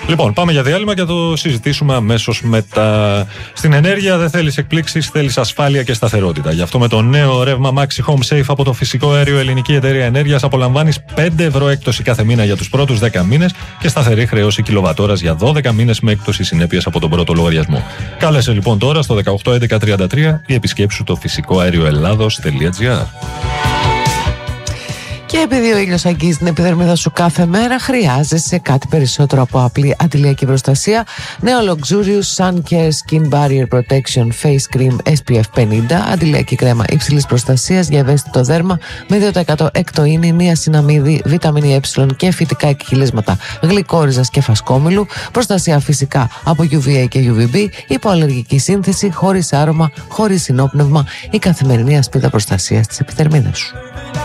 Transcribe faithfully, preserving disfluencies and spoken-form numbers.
Λοιπόν, πάμε για διάλειμμα και θα το συζητήσουμε αμέσως μετά. Στην ενέργεια δεν θέλεις εκπλήξεις, θέλεις ασφάλεια και σταθερότητα. Γι' αυτό με το νέο ρεύμα Maxi Home Safe από το φυσικό αέριο Ελληνική Εταιρεία Ενέργειας απολαμβάνεις πέντε ευρώ έκπτωση κάθε μήνα για τους πρώτους δέκα μήνες και σταθερή χρέωση κιλοβατόρας για δώδεκα μήνες με έκπτωση συνέπειας από τον πρώτο λογαριασμό. Κάλεσε λοιπόν τώρα στο δεκαοκτώ έντεκα τριάντα τρία ή επισκέψου το φυσικό αέριο ελλάδος τελεία τζι άρ. Και επειδή ο ήλιος αγγίζει την επιδερμίδα σου κάθε μέρα, χρειάζεσαι κάτι περισσότερο από απλή αντιλιακή προστασία. Νέο Luxurious Sun Care Skin Barrier Protection Face Cream ες πι εφ πενήντα, αντιλιακή κρέμα υψηλής προστασίας για ευαίσθητο δέρμα με δύο τοις εκατό εκτοίνη, νιασιναμίδη, βιταμίνη Ε και φυτικά εκχυλίσματα γλυκόριζας και φασκόμηλου, προστασία φυσικά από γιου βι έι και γιου βι μπι, υποαλλεργική σύνθεση, χωρίς άρωμα, χωρίς συνόπνευμα, η καθημερινή ασπίδα προστασίας της επιδερμίδας σου.